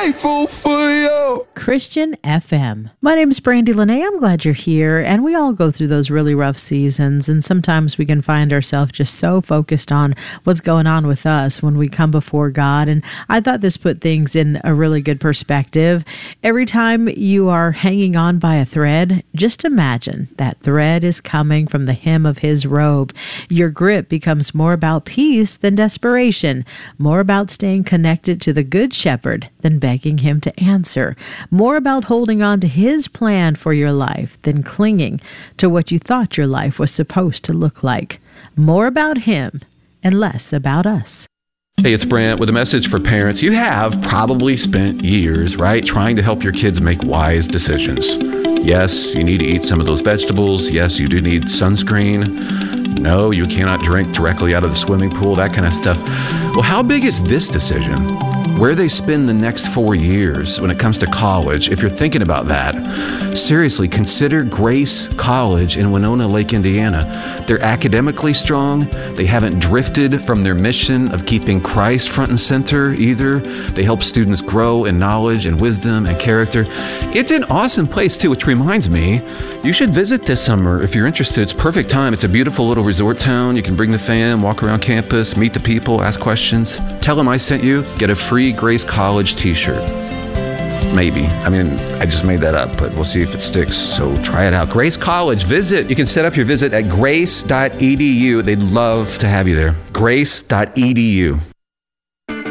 grateful for you. Christian FM. My name is Brandy Lene. I'm glad you're here. And we all go through those really rough seasons. And sometimes we can find ourselves just so focused on what's going on with us when we come before God. And I thought this put things in a really good perspective. Every time you are hanging on by a thread, just imagine that thread is coming from the hem of his robe. Your grip becomes more about peace than desperation, more about staying connected to the Good Shepherd than begging him to answer, more about holding on to his plan for your life than clinging to what you thought your life was supposed to look like, more about him and less about us. Hey, it's Brent with a message for parents. You have probably spent years, right, trying to help your kids make wise decisions. Yes, you need to eat some of those vegetables. Yes, you do need sunscreen. No, you cannot drink directly out of the swimming pool, that kind of stuff. Well, how big is this decision? Where they spend the next 4 years when it comes to college, if you're thinking about that, seriously, consider Grace College in Winona Lake, Indiana. They're academically strong. They haven't drifted from their mission of keeping Christ front and center either. They help students grow in knowledge and wisdom and character. It's an awesome place too, which reminds me, you should visit this summer if you're interested. It's perfect time. It's a beautiful little resort town. You can bring the fam, walk around campus, meet the people, ask questions. Tell them I sent you. Get a free Grace College t-shirt. Maybe. I mean, I just made that up, but we'll see if it sticks. So try it out. Grace College, visit. You can set up your visit at grace.edu. They'd love to have you there. Grace.edu.